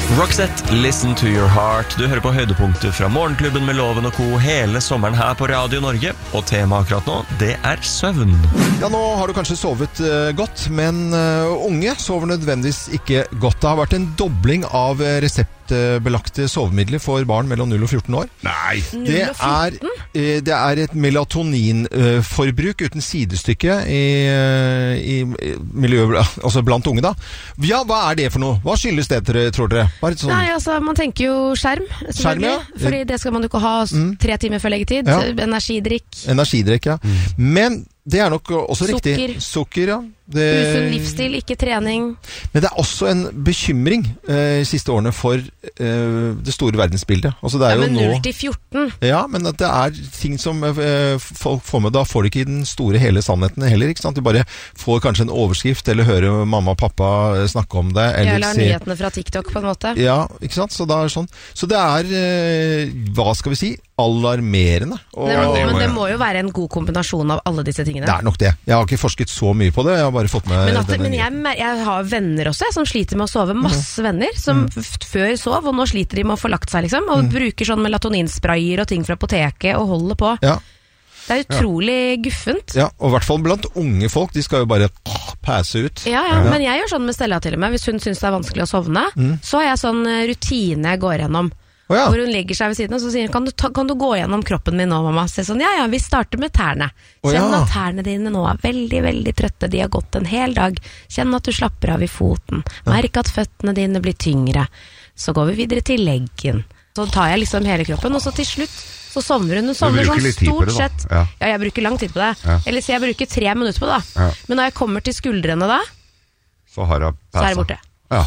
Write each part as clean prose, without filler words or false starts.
Roxette, Listen to your heart. Du hører på høydepunkter fra Morgenklubben med Loven og Co. hele sommeren her på Radio Norge. Og temaet akkurat nå, det er søvn. Ja, nå har du kanskje sovet godt, men unge sover nødvendigvis ikke godt. Det har vært en dobling av reseptbelagte sovemidler for barn mellom 0 og 14 år. Nei! Det er et melatoninforbruk uten sidestykke i miljøet, altså blant unge da. Ja, hva er det for noe? Hva skyldes det, tror dere? Sånn. Nei, altså, man tenker jo skjerm, ja. Fordi det skal man jo ikke ha 3 timer før leggetid. Ja. Energidrikk, ja. Men det er nok også riktig. Sukker, ja. Usunn livsstil, ikke trening. Men det er også en bekymring siste årene for det store verdensbildet. Altså, det er men jo 0 til 14. Ja, men at det er ting som folk får med, da får de ikke den store hele sannheten heller, ikke sant? De bare får kanskje en overskrift, eller hører mamma og pappa snakke om det. Eller nyhetene fra TikTok på en måte. Ja, ikke sant? Så det er sånn. Så det er, hva skal vi si, alarmerende. Men det må jo være en god kombinasjon av alle disse tingene. Det er nok det. Jeg har ikke forsket så mye på det, jeg har bare fått med men jeg har venner også som sliter med å sove, masse venner som før sov, og nå sliter de med å få lagt seg liksom, og bruker sånn melatoninsprayer og ting fra apoteket og holder på. Ja. Det er utrolig guffent. Ja, og i hvert fall blant unge folk, de skal jo bare passe ut. Ja, men jeg gjør sånn med Stella til og med, hvis hun synes det er vanskelig å sovne, så har jeg sånn rutine jeg går gjennom. Hvor hun legger seg ved siden og så sier hun, kan du gå gjennom kroppen min nå, mamma? Så sånn, ja, vi starter med tærne. Kjenn at tærne dine nå er veldig, veldig trøtte. De har gått en hel dag. Kjenn at du slapper av i foten. Merk at føttene dine blir tyngre. Så går vi videre til leggen. Så tar jeg liksom hele kroppen, og så til slutt så sovner hun. Hun sovner sånn stort sett. Ja, jeg bruker lang tid på det. Eller så jeg bruker 3 minutter på det. Men når jeg kommer til skuldrene da, så er det borte. Ja.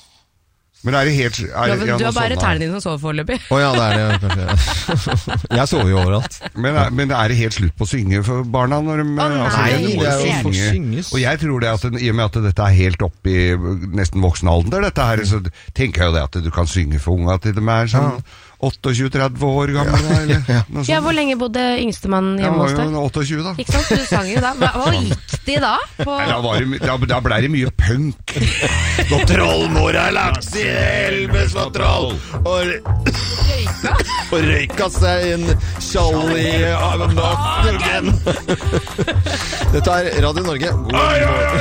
Men er det helt... du har bare tærne dine som sover foreløpig. Ja, det er det kanskje. Jeg sover jo overalt. Men er det helt slutt på å synge for barna? Når de, nei, det er jo for synges. Og jeg tror det at i og med at dette er helt opp i nesten voksen alder, dette her, så tenker jeg jo det at du kan synge for unga til de er sånn 28-30 år gamle. Ja, hvor lenge bodde yngstemann hjemme hos deg? 28 da. Ikke sant, du sang jo da. Hva gikk de da? Da ble det mye punk. Når trollmor er lagt i helvetes for troll og røyka seg en skjall i nakken. Dette er Radio Norge. God morgen.